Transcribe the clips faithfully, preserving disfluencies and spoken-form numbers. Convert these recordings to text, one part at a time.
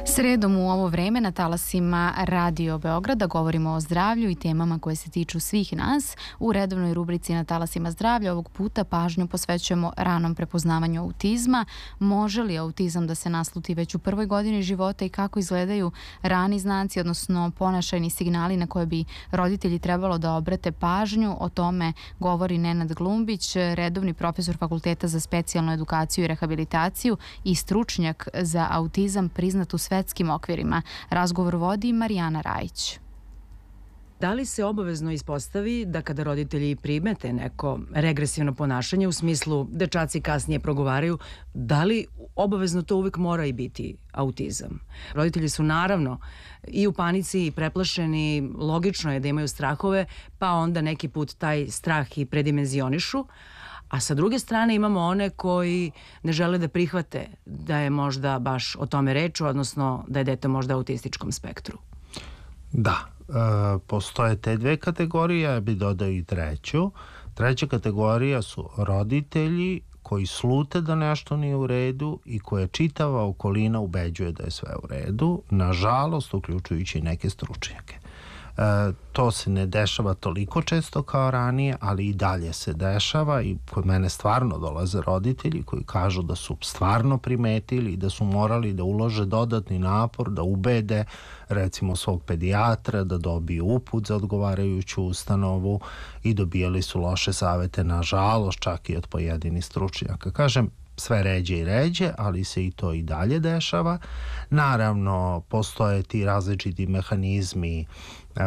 Sredom u ovo vreme na talasima Radio Beograda govorimo o zdravlju i temama koje se tiču svih nas. U redovnoj rubrici na talasima zdravlja ovog puta pažnju posvećujemo ranom prepoznavanju autizma. Može li autizam da se nasluti već u prvoj godini života i kako izgledaju rani znaci, odnosno ponašajni signali na koje bi roditelji trebalo da obrate pažnju? O tome govori Nenad Glumbić, redovni profesor Fakulteta za specijalnu edukaciju i rehabilitaciju i stručnjak za autizam priznat u svetskim okvirima. Razgovor vodi Marijana Rajić. Da li se obavezno ispostavi da kada roditelji primete neko regresivno ponašanje, u smislu dečaci kasnije progovaraju, da li obavezno to uvek mora i biti autizam? Roditelji su naravno i u panici i preplašeni, logično je da imaju strahove, pa onda neki put taj strah i predimenzionišu, a sa druge strane imamo one koji ne žele da prihvate da je možda baš o tome reč, odnosno da je dete možda u autističkom spektru. Da, e, postoje te dve kategorije, ja bih dodao i treću. Treća kategorija su roditelji koji slute da nešto nije u redu i koje čitava okolina ubeđuje da je sve u redu, nažalost, uključujući neke stručnjake. E, to se ne dešava toliko često kao ranije, ali i dalje se dešava i kod mene stvarno dolaze roditelji koji kažu da su stvarno primetili i da su morali da ulože dodatni napor, da ubede recimo svog pedijatra, da dobiju uput za odgovarajuću ustanovu i dobijali su loše savete, nažalost, čak i od pojedinih stručnjaka. Kažem, sve ređe i ređe, ali se i to i dalje dešava. Naravno, postoje ti različiti mehanizmi e,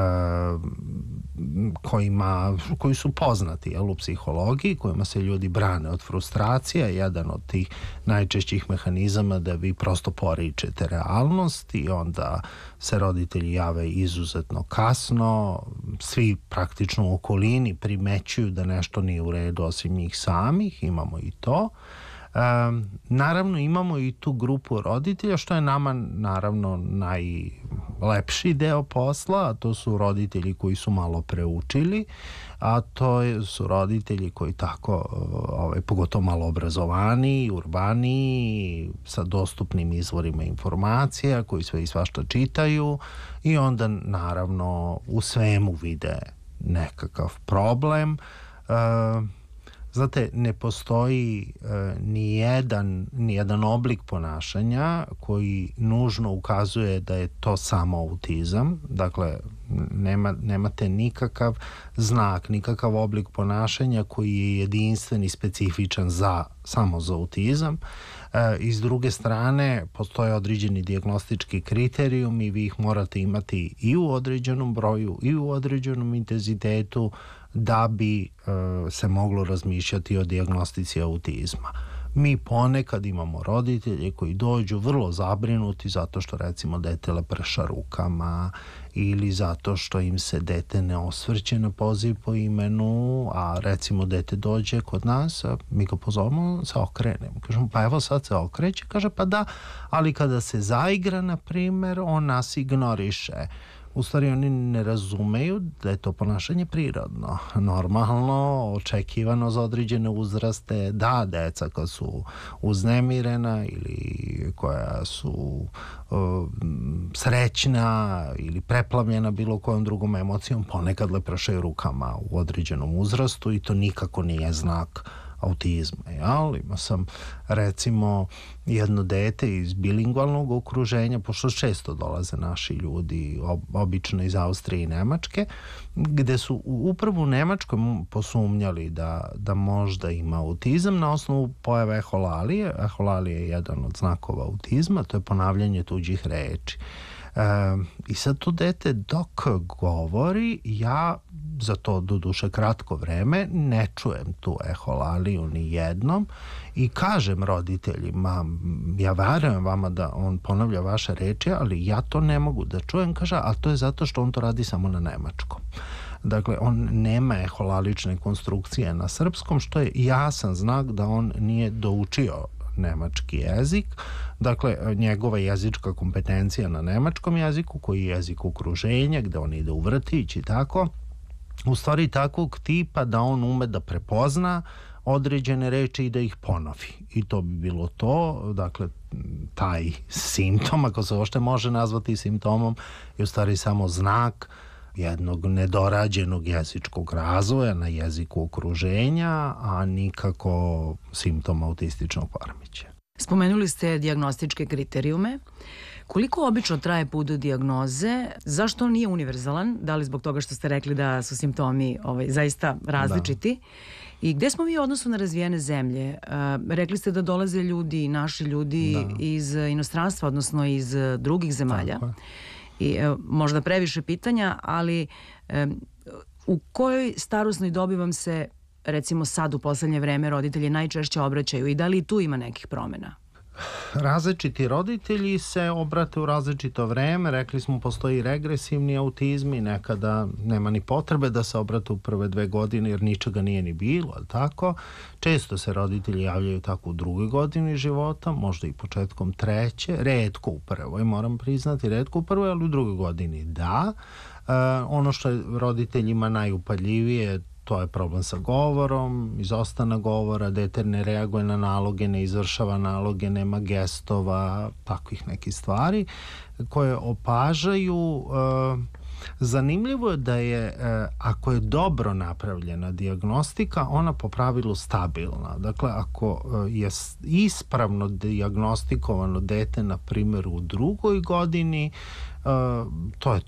kojima, koji su poznati jel, u psihologiji, kojima se ljudi brane od frustracija. Jedan od tih najčešćih mehanizama da vi prosto poričete realnost i onda se roditelji jave izuzetno kasno. Svi praktično u okolini primećuju da nešto nije u redu osim njih samih, imamo i to. Um, naravno imamo i tu grupu roditelja, što je nama naravno najlepši deo posla, a to su roditelji koji su malo preučili, a to su roditelji koji tako, ovaj, pogotovo malo obrazovani, urbani, sa dostupnim izvorima informacija, koji sve i svašta čitaju i onda naravno u svemu vide nekakav problem. Uh, Znate, ne postoji e, ni jedan, ni jedan oblik ponašanja koji nužno ukazuje da je to samo autizam. Dakle, nema, nemate nikakav znak, nikakav oblik ponašanja koji je jedinstven i specifičan za, samo za autizam. E, I s druge strane, postoje određeni dijagnostički kriterijumi i vi ih morate imati i u određenom broju i u određenom intenzitetu da bi e, se moglo razmišljati o dijagnostici autizma. Mi ponekad imamo roditelje koji dođu vrlo zabrinuti zato što recimo dete leprša rukama ili zato što im se dete ne osvrće na poziv po imenu, a recimo dete dođe kod nas, a mi ga pozovemo, se okrene. Kažemo, pa evo sad se okreće, kaže pa da, ali kada se zaigra, na primer, on nas ignoriše. U stvari oni ne razumeju da je to ponašanje prirodno, normalno, očekivano za određene uzraste. Da, deca koja su uznemirena ili koja su uh, srećna ili preplavljena bilo kojom drugom emocijom, ponekad lepršaju rukama u određenom uzrastu i to nikako nije znak autizma. Jel? Ima sam recimo jedno dete iz bilingualnog okruženja, pošto često dolaze naši ljudi, obično iz Austrije i Nemačke, gde su upravo u Nemačkoj posumnjali da, da možda ima autizam na osnovu pojave eholalije. Eholalija je jedan od znakova autizma, to je ponavljanje tuđih reči. E, I sad to dete dok govori, ja za to doduše kratko vreme ne čujem tu eholaliju ni jednom i kažem roditeljima, ja verujem vama da on ponavlja vaše reči, ali ja to ne mogu da čujem, kaže, a to je zato što on to radi samo na nemačkom. Dakle, on nema eholalične konstrukcije na srpskom, što je jasan znak da on nije doučio nemački jezik. Dakle, njegova jezička kompetencija na nemačkom jeziku, koji je jezik okruženja, gde on ide u vrtić i tako, u stvari takvog tipa da on ume da prepozna određene reči i da ih ponovi. I to bi bilo to. Dakle, taj simptom, ako se uopšte može nazvati simptomom, je u stvari samo znak jednog nedorađenog jezičkog razvoja na jeziku okruženja, a nikako simptom autističnog poremećaja. Spomenuli ste dijagnostičke kriterijume. Koliko obično traje put do dijagnoze? Zašto on nije univerzalan? Da li zbog toga što ste rekli da su simptomi ovaj, zaista različiti? Da. I gde smo mi u odnosu na razvijene zemlje? Uh, rekli ste da dolaze ljudi, naši ljudi da. iz inostranstva, odnosno iz drugih zemalja. Tako. I evo, možda previše pitanja, ali um, u kojoj starosnoj dobi vam se, recimo sad u poslednje vreme, roditelji najčešće obraćaju i da li tu ima nekih promena? Različiti roditelji se obrate u različito vreme. Rekli smo, postoji regresivni autizmi, nekada nema ni potrebe da se obrate u prve dve godine jer ničega nije ni bilo, ali tako. Često se roditelji javljaju tako u drugoj godini života, možda i početkom treće, retko u prvoj, moram priznati, retko u prvoj, ali u drugoj godini da. E, ono što je roditeljima najupadljivije, to je problem sa govorom, izostana govora, dete ne reaguje na naloge, ne izvršava naloge, nema gestova, takvih nekih stvari koje opažaju. Zanimljivo je da je, ako je dobro napravljena dijagnostika, ona po pravilu stabilna. Dakle, ako je ispravno dijagnostikovano dete, na primjer, u drugoj godini, to je